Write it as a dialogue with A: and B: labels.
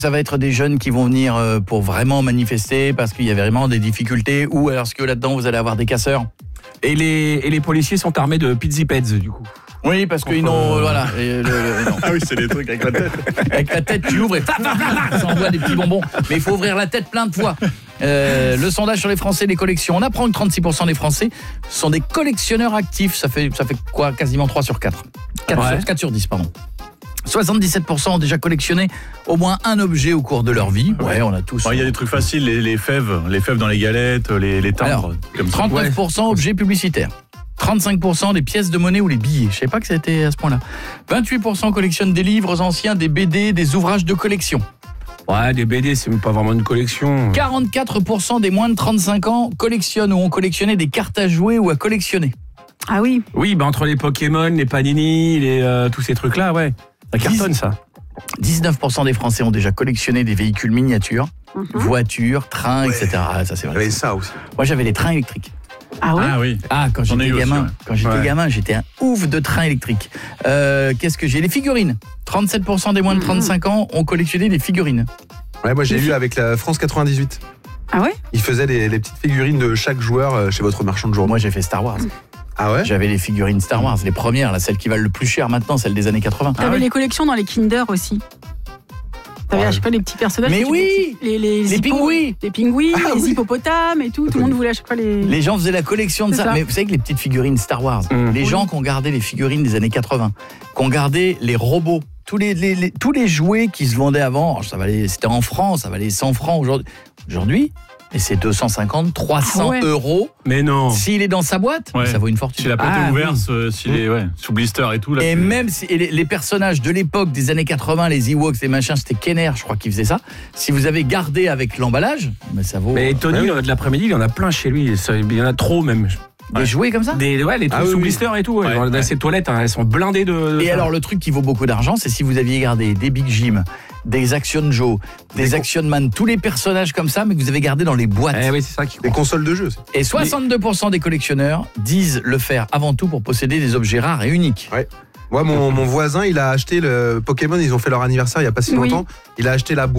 A: Ça va être des jeunes qui vont venir pour vraiment manifester parce qu'il y a vraiment des difficultés, ou alors est-ce que là-dedans vous allez avoir des casseurs?
B: Et les policiers sont armés de pizzipeds du coup.
A: Oui, parce qu'ils n'ont... voilà. Non.
C: Ah oui, c'est des trucs avec la tête.
A: Avec la tête, tu ouvres et ça envoie des petits bonbons. Mais il faut ouvrir la tête plein de fois. Le sondage sur les Français, les collections. On apprend que 36% des Français sont des collectionneurs actifs. Ça fait quoi? Quasiment 3 sur 4. 4 sur 10, pardon. 77% ont déjà collectionné au moins un objet au cours de leur vie. Ouais, on a tous.
C: Il y a des trucs faciles, les fèves dans les galettes, les timbres.
A: Alors,
C: comme ça.
A: 39% objets publicitaires. 35% des pièces de monnaie ou les billets. Je ne savais pas que c'était à ce point-là. 28% collectionnent des livres anciens, des BD, des ouvrages de collection.
B: Ouais, des BD, c'est même pas vraiment une collection.
A: 44% des moins de 35 ans collectionnent ou ont collectionné des cartes à jouer ou à collectionner.
D: Ah oui.
B: Oui, entre les Pokémon, les Panini, tous ces trucs-là, ouais. Ça cartonne, ça.
A: 19% des Français ont déjà collectionné des véhicules miniatures, voitures, trains, etc. Ah, ça, c'est vrai.
E: J'avais ça aussi.
A: Moi, j'avais les trains électriques.
D: Ah ouais.
C: Ah oui.
A: Ah, quand
C: J'en ai
A: j'étais
C: eu
A: gamin,
C: aussi, ouais.
A: J'étais un ouf de train électrique. Qu'est-ce que j'ai? Les figurines. 37% des moins de 35 ans ont collectionné des figurines.
E: Ouais, moi j'ai eu avec la France 98.
D: Ah ouais.
E: Ils faisaient les petites figurines de chaque joueur chez votre marchand de journaux.
A: Moi, j'ai fait Star Wars.
E: Ah ouais?
A: J'avais les figurines Star Wars, les premières, là, celles qui valent le plus cher maintenant, celles des années 80.
D: T'avais les collections dans les Kinder aussi. T'avais, je sais pas, les petits personnages.
A: Mais oui, les pingouins.
D: Les pingouins, les hippopotames et tout. Tout le monde voulait à chaque fois les...
A: Les gens faisaient la collection de ça. Mais vous savez que les petites figurines Star Wars, les gens qui ont gardé les figurines des années 80, qui ont gardé les robots, tous les jouets qui se vendaient avant, c'était en France, ça valait 100 francs aujourd'hui. Et c'est 250, 300 euros.
B: Mais non.
A: S'il est dans sa boîte, ça vaut une fortune.
C: Si la boîte est ouverte, s'il est sous blister et tout. Là,
A: et même si les personnages de l'époque des années 80, les Ewoks, les machins, c'était Kenner, je crois, qui faisait ça. Si vous avez gardé avec l'emballage, ça vaut...
B: Mais Tony, de l'après-midi, il y en a plein chez lui. Il y en a trop même.
A: Des jouets comme ça?
B: Les trucs sous blister et tout. Dans ces toilettes, elles sont blindées de...
A: Et alors, le truc qui vaut beaucoup d'argent, c'est si vous aviez gardé des Big Jim, des Action Joe, des Action Man, tous les personnages comme ça, mais que vous avez gardé dans les boîtes.
B: Oui, c'est ça qui compte.
E: Les consoles de jeux.
A: Et 62% des collectionneurs disent le faire avant tout pour posséder des objets rares et uniques.
E: Ouais. Moi, mon voisin, il a acheté le Pokémon, ils ont fait leur anniversaire il n'y a pas si longtemps. Il a acheté la boîte.